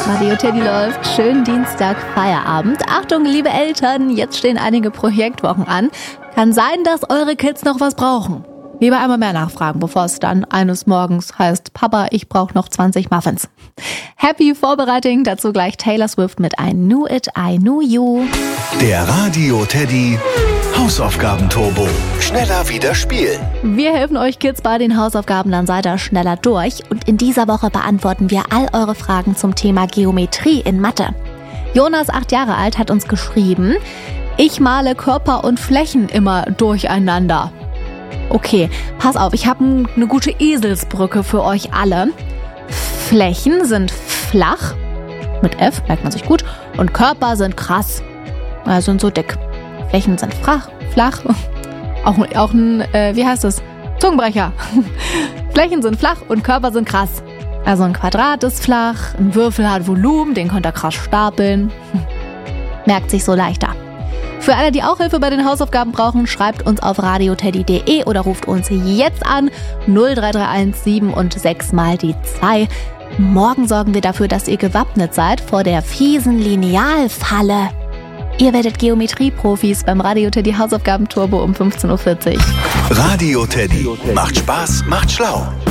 Radio Teddy läuft. Schönen Dienstag, Feierabend. Achtung, liebe Eltern, jetzt stehen einige Projektwochen an. Kann sein, dass eure Kids noch was brauchen. Lieber einmal mehr nachfragen, bevor es dann eines Morgens heißt, Papa, ich brauche noch 20 Muffins. Happy Vorbereiting, dazu gleich Taylor Swift mit I Knew It, I Knew You. Der Radio Teddy Hausaufgaben-Turbo. Schneller wieder spielen. Wir helfen euch Kids bei den Hausaufgaben, dann seid ihr schneller durch. Und in dieser Woche beantworten wir all eure Fragen zum Thema Geometrie in Mathe. Jonas, 8 Jahre alt, hat uns geschrieben, ich male Körper und Flächen immer durcheinander. Okay, pass auf, ich habe eine gute Eselsbrücke für euch alle. Flächen sind flach, mit F, merkt man sich gut, und Körper sind krass, sind so dick. Flächen sind flach, auch ein, wie heißt es, Zungenbrecher. Flächen sind flach und Körper sind krass. Also ein Quadrat ist flach, ein Würfel hat Volumen, den könnt ihr krass stapeln. Merkt sich so leichter. Für alle, die auch Hilfe bei den Hausaufgaben brauchen, schreibt uns auf radioteddy.de oder ruft uns jetzt an 0331 7 und 6 mal die 2. Morgen sorgen wir dafür, dass ihr gewappnet seid vor der fiesen Linealfalle. Ihr werdet Geometrie-Profis beim Radio Teddy Hausaufgaben-Turbo um 15.40 Uhr. Radio Teddy. Macht Spaß, macht schlau.